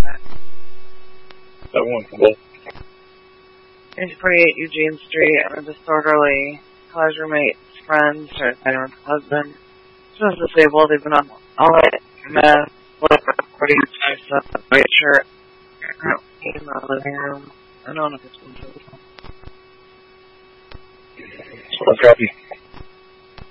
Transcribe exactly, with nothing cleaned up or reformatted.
That one from both. eight forty-eight Eugene Street, and a disorderly college roommate's friend started fighting with her husband. She was disabled, they've been on all that meth, whatever, forty five stuff, white shirt, in the living room. I don't know if it's been So, copy.